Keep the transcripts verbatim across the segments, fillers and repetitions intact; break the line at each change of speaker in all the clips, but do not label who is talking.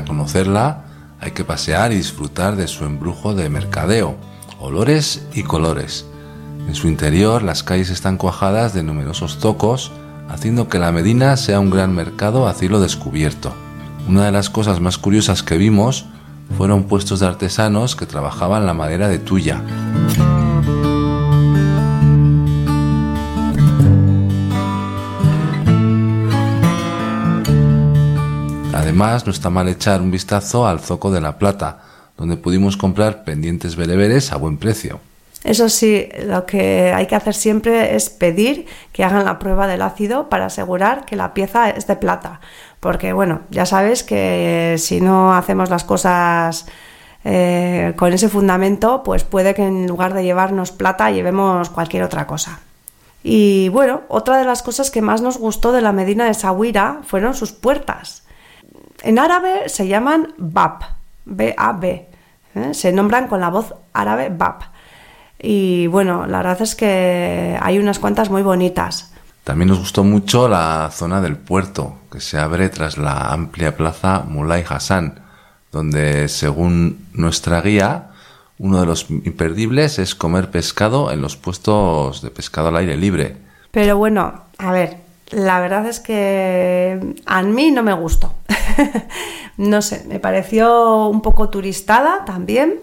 para conocerla hay que pasear y disfrutar de su embrujo de mercadeo, olores y colores. En su interior las calles están cuajadas de numerosos zocos, haciendo que la Medina sea un gran mercado a cielo descubierto. Una de las cosas más curiosas que vimos fueron puestos de artesanos que trabajaban la madera de tuya. Además, no está mal echar un vistazo al Zoco de la Plata, donde pudimos comprar pendientes bereberes a buen precio.
Eso sí, lo que hay que hacer siempre es pedir que hagan la prueba del ácido para asegurar que la pieza es de plata. Porque, bueno, ya sabes que si no hacemos las cosas eh, con ese fundamento, pues puede que en lugar de llevarnos plata llevemos cualquier otra cosa. Y bueno, otra de las cosas que más nos gustó de la Medina de Essaouira fueron sus puertas. En árabe se llaman bab, B A B, ¿eh? Se nombran con la voz árabe bab. Y bueno, la verdad es que hay unas cuantas muy bonitas.
También nos gustó mucho la zona del puerto, que se abre tras la amplia plaza Mulay Hassan, donde, según nuestra guía, uno de los imperdibles es comer pescado en los puestos de pescado al aire libre.
Pero bueno, a ver, la verdad es que a mí no me gustó. No sé, me pareció un poco turistada también.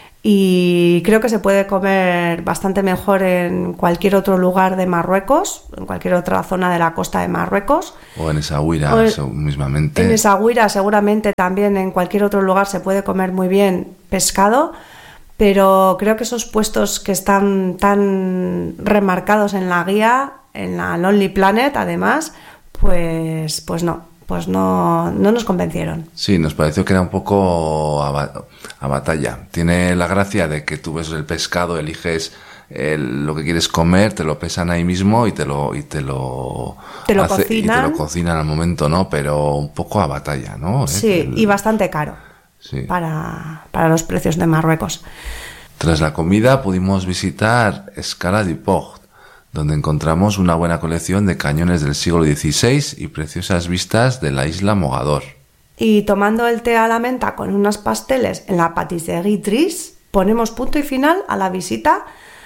Y creo que se puede comer bastante mejor en cualquier otro lugar de Marruecos, en cualquier otra zona de la costa de Marruecos.
O en Essaouira, mismamente.
En Essaouira seguramente también en cualquier otro lugar se puede comer muy bien pescado, pero creo que esos puestos que están tan remarcados en la guía, en la Lonely Planet además, pues, pues no. pues no, no nos convencieron.
Sí, nos pareció que era un poco a, a batalla. Tiene la gracia de que tú ves el pescado, eliges el, lo que quieres comer, te lo pesan ahí mismo y te lo y te lo,
te lo
hace,
cocinan.
Y te lo cocinan al momento, ¿no? Pero un poco a batalla, ¿no?
Sí,
el,
y bastante caro.
Sí.
Para, para los precios de Marruecos.
Tras la comida pudimos visitar Escala du Port, donde encontramos una buena colección de cañones del siglo dieciséis y preciosas vistas de la isla Mogador.
Y tomando el té a la menta con unos pasteles en la Patisserie Driss, ponemos punto y final a la visita,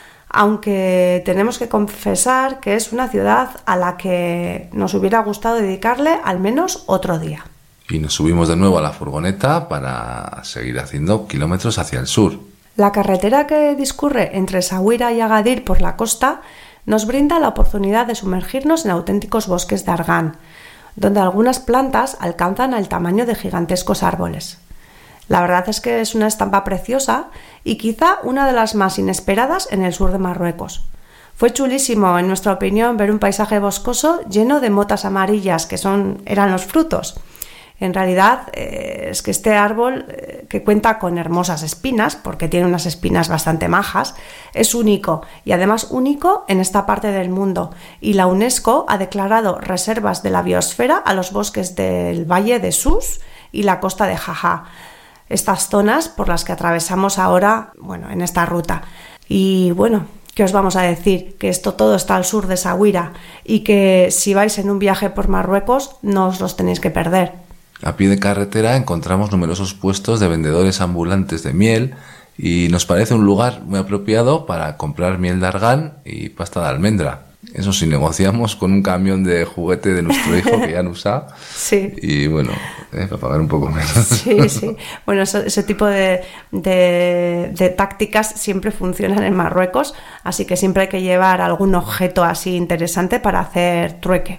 aunque tenemos que confesar que es una ciudad a la que nos hubiera gustado dedicarle al menos otro día.
Y nos subimos de nuevo a la furgoneta para seguir haciendo kilómetros hacia el sur.
La carretera que discurre entre Essaouira y Agadir por la costa nos brinda la oportunidad de sumergirnos en auténticos bosques de argán, donde algunas plantas alcanzan el tamaño de gigantescos árboles. La verdad es que es una estampa preciosa y quizá una de las más inesperadas en el sur de Marruecos. Fue chulísimo, en nuestra opinión, ver un paisaje boscoso lleno de motas amarillas, que son, eran los frutos. En realidad eh, es que este árbol, eh, que cuenta con hermosas espinas, porque tiene unas espinas bastante majas, es único y además único en esta parte del mundo. Y la UNESCO ha declarado reservas de la biosfera a los bosques del Valle de Sus y la costa de Jaja, estas zonas por las que atravesamos ahora, bueno, en esta ruta. Y bueno, ¿qué os vamos a decir? Que esto todo está al sur de Essaouira y que si vais en un viaje por Marruecos no os los tenéis que perder.
A pie de carretera encontramos numerosos puestos de vendedores ambulantes de miel y nos parece un lugar muy apropiado para comprar miel de argán y pasta de almendra. Eso sí, negociamos con un camión de juguete de nuestro hijo que ya no usa.
Sí.
Y bueno, eh, para pagar un poco menos.
Sí, sí. Bueno, eso, ese tipo de, de, de tácticas siempre funcionan en Marruecos, así que siempre hay que llevar algún objeto así interesante para hacer trueque.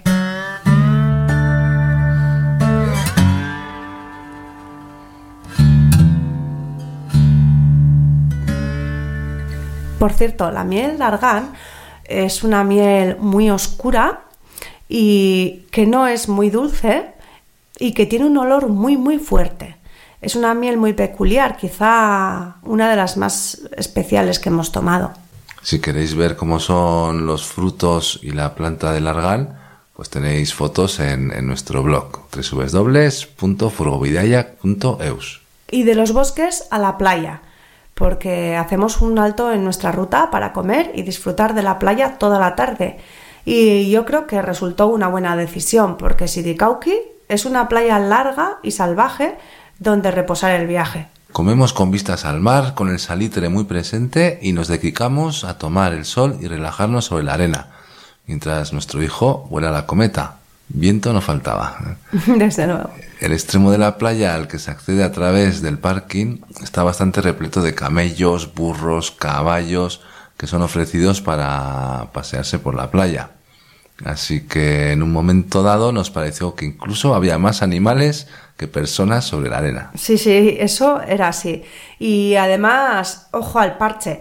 Por cierto, la miel de argán es una miel muy oscura y que no es muy dulce y que tiene un olor muy muy fuerte. Es una miel muy peculiar, quizá una de las más especiales que hemos tomado.
Si queréis ver cómo son los frutos y la planta del argán, pues tenéis fotos en, en nuestro blog doble u doble u doble u punto furgovidaia punto e u s.
Y de los bosques a la playa, porque hacemos un alto en nuestra ruta para comer y disfrutar de la playa toda la tarde. Y yo creo que resultó una buena decisión, porque Sidi Kouki es una playa larga y salvaje donde reposar el viaje.
Comemos con vistas al mar, con el salitre muy presente y nos dedicamos a tomar el sol y relajarnos sobre la arena, mientras nuestro hijo vuela la cometa. Viento no faltaba.
Desde luego.
El extremo de la playa al que se accede a través del parking está bastante repleto de camellos, burros, caballos que son ofrecidos para pasearse por la playa. Así que en un momento dado nos pareció que incluso había más animales que personas sobre la arena.
Sí, sí, eso era así. Y además, ojo al parche,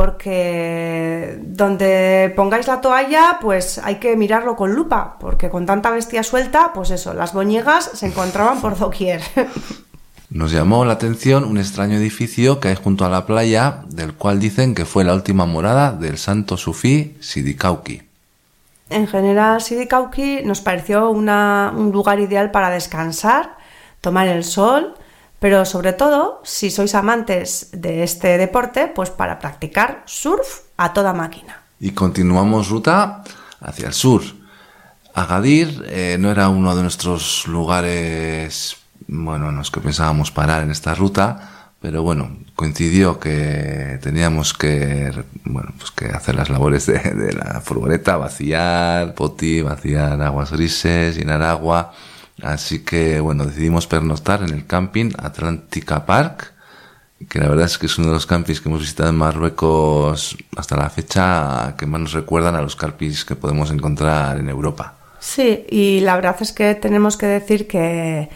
porque donde pongáis la toalla, pues hay que mirarlo con lupa, porque con tanta bestia suelta, pues eso, las boñigas se encontraban por doquier.
Nos llamó la atención un extraño edificio que hay junto a la playa, del cual dicen que fue la última morada del santo sufí Sidi Kauki.
En general, Sidi Kauki nos pareció una, un lugar ideal para descansar, tomar el sol, pero sobre todo, si sois amantes de este deporte, pues para practicar surf a toda máquina.
Y continuamos ruta hacia el sur. Agadir eh, no era uno de nuestros lugares, bueno, en los que pensábamos parar en esta ruta, pero bueno, coincidió que teníamos que, bueno, pues que hacer las labores de, de la furgoneta, vaciar poti, vaciar aguas grises, llenar agua. Así que, bueno, decidimos pernoctar en el camping Atlántica Park, que la verdad es que es uno de los campings que hemos visitado en Marruecos hasta la fecha que más nos recuerdan a los campings que podemos encontrar en Europa.
Sí, y la verdad es que tenemos que decir que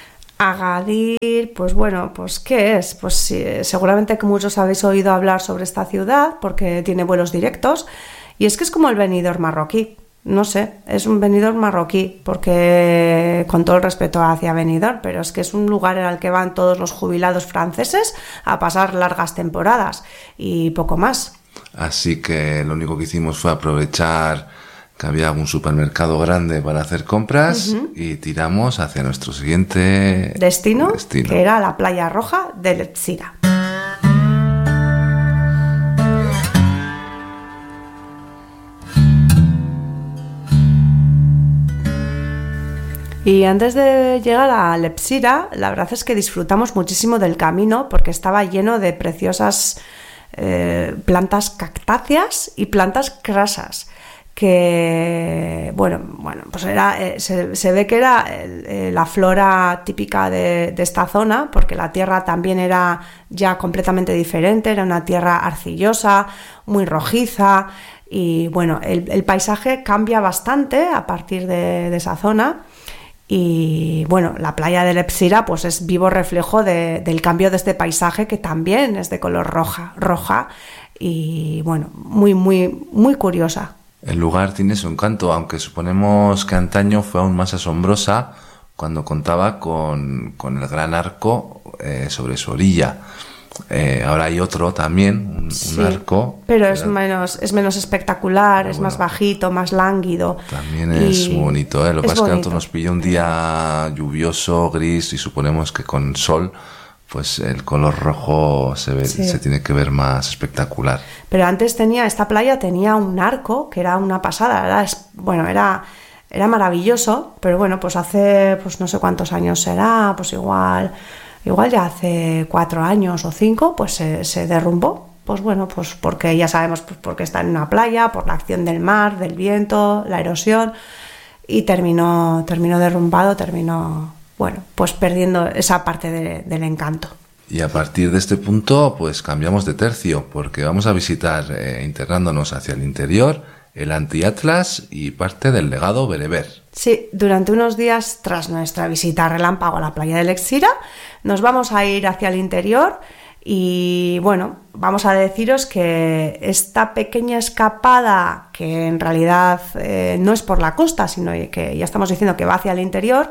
Agadir, pues bueno, pues ¿qué es? Pues sí, seguramente que muchos habéis oído hablar sobre esta ciudad porque tiene vuelos directos y es que es como el Benidorm marroquí. No sé, es un Benidorm marroquí, porque con todo el respeto hacia Benidorm, pero es que es un lugar al que van todos los jubilados franceses a pasar largas temporadas y poco más.
Así que lo único que hicimos fue aprovechar que había un supermercado grande para hacer compras uh-huh. y tiramos hacia nuestro siguiente
destino,
destino,
que era la playa roja de Letsira. Y antes de llegar a Lepsira, la verdad es que disfrutamos muchísimo del camino porque estaba lleno de preciosas eh, plantas cactáceas y plantas crasas. Que, bueno, bueno pues era, eh, se, se ve que era eh, la flora típica de, de esta zona, porque la tierra también era ya completamente diferente, era una tierra arcillosa, muy rojiza, y bueno, el, el paisaje cambia bastante a partir de, de esa zona. Y bueno, la playa de Lepsira pues es vivo reflejo de, del cambio de este paisaje, que también es de color roja, roja y bueno, muy, muy, muy curiosa.
El lugar tiene su encanto, aunque suponemos que antaño fue aún más asombrosa cuando contaba con, con el gran arco eh, sobre su orilla. Eh, ahora hay otro también, un,
sí,
un arco.
Pero es menos, es menos espectacular, es
bueno,
más bajito, más lánguido.
También es muy bonito, ¿eh? Lo que pasa es que a nosotros nos pilló un día lluvioso, gris, y suponemos que con sol pues el color rojo se ve, sí. se tiene que ver más espectacular.
Pero antes tenía, esta playa tenía un arco que era una pasada, era, bueno, era, era maravilloso, pero bueno, pues hace, pues no sé cuántos años será, pues igual, igual ya hace cuatro años o cinco, pues se, se derrumbó. Pues bueno, pues porque ya sabemos, pues porque está en una playa, por la acción del mar, del viento, la erosión, y terminó, terminó derrumbado, terminó... bueno, pues perdiendo esa parte de, del encanto.
Y a partir de este punto, pues cambiamos de tercio, porque vamos a visitar, eh, internándonos hacia el interior, el Anti-Atlas y parte del legado bereber.
Sí, durante unos días tras nuestra visita relámpago a la playa de Letsira, nos vamos a ir hacia el interior y, bueno, vamos a deciros que esta pequeña escapada, que en realidad eh, no es por la costa, sino que ya estamos diciendo que va hacia el interior,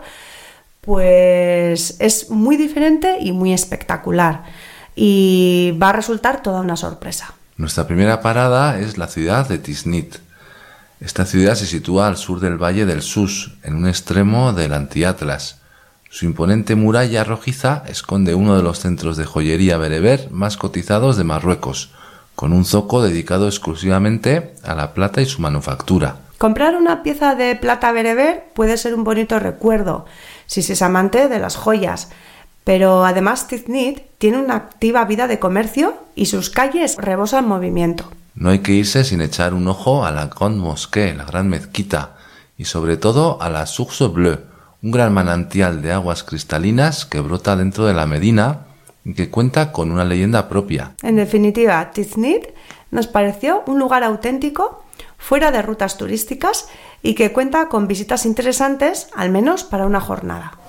pues es muy diferente y muy espectacular y va a resultar toda una sorpresa.
Nuestra primera parada es la ciudad de Tiznit. Esta ciudad se sitúa al sur del valle del Sus, en un extremo del Anti-Atlas. Su imponente muralla rojiza esconde uno de los centros de joyería bereber más cotizados de Marruecos, con un zoco dedicado exclusivamente a la plata y su manufactura.
Comprar una pieza de plata bereber puede ser un bonito recuerdo si se es amante de las joyas, Pero además Tiznit tiene una activa vida de comercio y sus calles rebosan movimiento.
No hay que irse sin echar un ojo a la Grande Mosquée, la gran mezquita, y sobre todo a la Source Bleue, un gran manantial de aguas cristalinas que brota dentro de la Medina y que cuenta con una leyenda propia.
En definitiva, Tiznit nos pareció un lugar auténtico, fuera de rutas turísticas y que cuenta con visitas interesantes, al menos para una jornada.